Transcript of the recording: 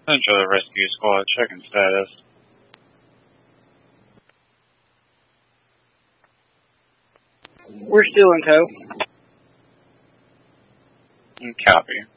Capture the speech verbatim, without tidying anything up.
Central the rescue squad, checking status. We're still in tow. Copy.